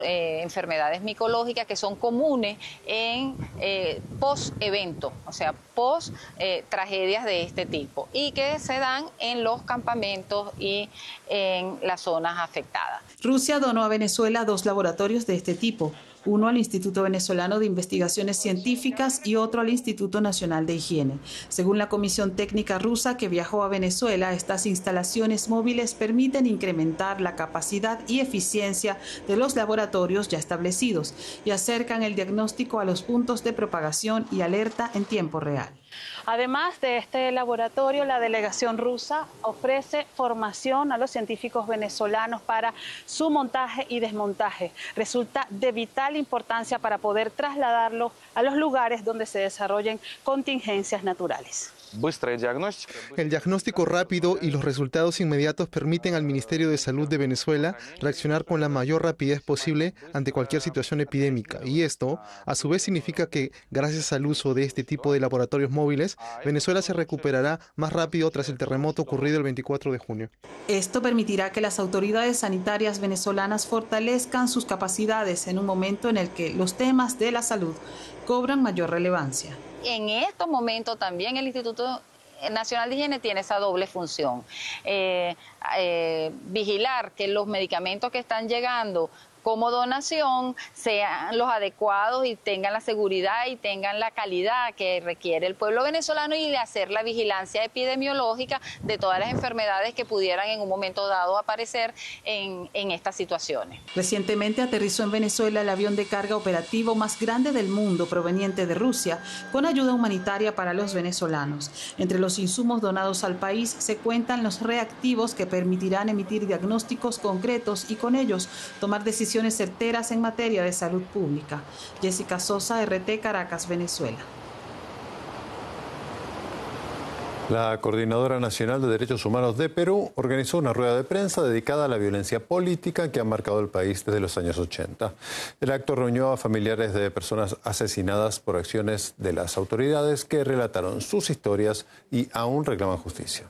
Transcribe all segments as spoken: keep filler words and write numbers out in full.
Eh, enfermedades micológicas que son comunes en eh, post-evento, o sea, post-tragedias eh, de este tipo y que se dan en los campamentos y en las zonas afectadas. Rusia donó a Venezuela dos laboratorios de este tipo, uno al Instituto Venezolano de Investigaciones Científicas y otro al Instituto Nacional de Higiene. Según la Comisión Técnica rusa que viajó a Venezuela, estas instalaciones móviles permiten incrementar la capacidad y eficiencia de los laboratorios ya establecidos y acercan el diagnóstico a los puntos de propagación y alerta en tiempo real. Además de este laboratorio, la delegación rusa ofrece formación a los científicos venezolanos para su montaje y desmontaje. Resulta de vital importancia para poder trasladarlo a los lugares donde se desarrollen contingencias naturales. El diagnóstico rápido y los resultados inmediatos permiten al Ministerio de Salud de Venezuela reaccionar con la mayor rapidez posible ante cualquier situación epidémica. Y esto, a su vez, significa que, gracias al uso de este tipo de laboratorios móviles, Venezuela se recuperará más rápido tras el terremoto ocurrido el veinticuatro de junio. Esto permitirá que las autoridades sanitarias venezolanas fortalezcan sus capacidades en un momento en el que los temas de la salud cobran mayor relevancia. En estos momentos también el Instituto Nacional de Higiene tiene esa doble función, eh, eh, vigilar que los medicamentos que están llegando como donación sean los adecuados y tengan la seguridad y tengan la calidad que requiere el pueblo venezolano y de hacer la vigilancia epidemiológica de todas las enfermedades que pudieran en un momento dado aparecer en, en estas situaciones. Recientemente aterrizó en Venezuela el avión de carga operativo más grande del mundo proveniente de Rusia con ayuda humanitaria para los venezolanos. Entre los insumos donados al país se cuentan los reactivos que permitirán emitir diagnósticos concretos y con ellos tomar decisiones certeras en materia de salud pública. Jessica Sosa, R T, Caracas, Venezuela. La Coordinadora Nacional de Derechos Humanos de Perú organizó una rueda de prensa dedicada a la violencia política que ha marcado el país desde los años ochenta. El acto reunió a familiares de personas asesinadas por acciones de las autoridades que relataron sus historias y aún reclaman justicia.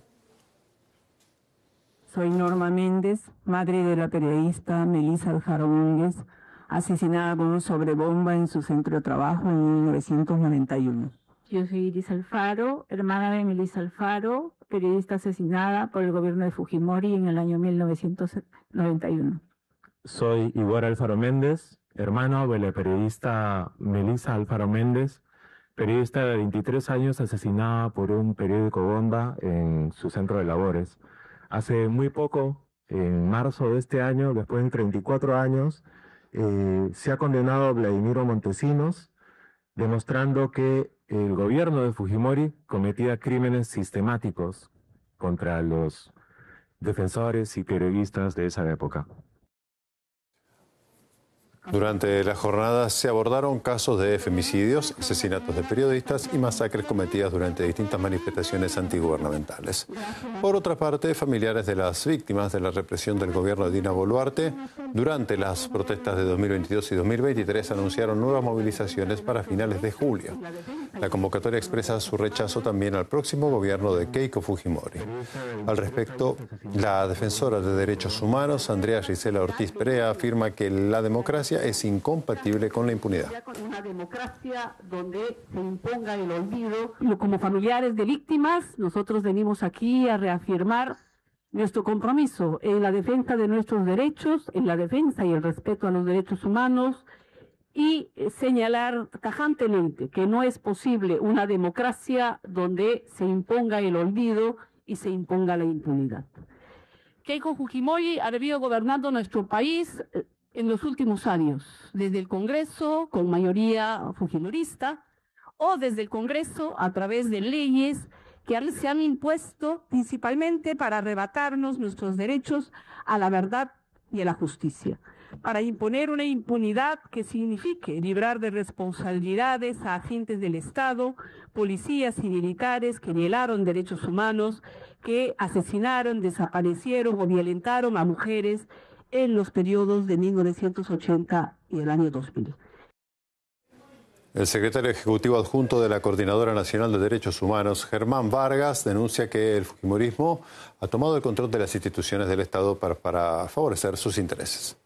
Soy Norma Méndez, madre de la periodista Melissa Alfaro Méndez, asesinada con un sobrebomba en su centro de trabajo en mil novecientos noventa y uno. Yo soy Iris Alfaro, hermana de Melissa Alfaro, periodista asesinada por el gobierno de Fujimori en el año mil novecientos noventa y uno. Soy Igor Alfaro Méndez, hermano de la periodista Melissa Alfaro Méndez, periodista de veintitrés años asesinada por un periódico bomba en su centro de labores. Hace muy poco, en marzo de este año, después de treinta y cuatro años, eh, se ha condenado a Vladimiro Montesinos, demostrando que el gobierno de Fujimori cometía crímenes sistemáticos contra los defensores y periodistas de esa época. Durante la jornada se abordaron casos de femicidios, asesinatos de periodistas y masacres cometidas durante distintas manifestaciones antigubernamentales. Por otra parte, familiares de las víctimas de la represión del gobierno de Dina Boluarte durante las protestas de dos mil veintidós y dos mil veintitrés anunciaron nuevas movilizaciones para finales de julio. La convocatoria expresa su rechazo también al próximo gobierno de Keiko Fujimori. Al respecto, la defensora de derechos humanos, Andrea Gisela Ortiz Perea, afirma que la democracia es incompatible con la impunidad. Una democracia donde se imponga el olvido. Como familiares de víctimas, nosotros venimos aquí a reafirmar nuestro compromiso en la defensa de nuestros derechos, en la defensa y el respeto a los derechos humanos y señalar tajantemente que no es posible una democracia donde se imponga el olvido y se imponga la impunidad. Keiko Fujimori ha venido gobernando nuestro país en los últimos años, desde el Congreso con mayoría fujimorista o desde el Congreso a través de leyes que se han impuesto principalmente para arrebatarnos nuestros derechos a la verdad y a la justicia, para imponer una impunidad que signifique librar de responsabilidades a agentes del Estado, policías y militares que violaron derechos humanos, que asesinaron, desaparecieron o violentaron a mujeres en los periodos de mil novecientos ochenta y el año dos mil. El secretario ejecutivo adjunto de la Coordinadora Nacional de Derechos Humanos, Germán Vargas, denuncia que el fujimorismo ha tomado el control de las instituciones del Estado para, para favorecer sus intereses.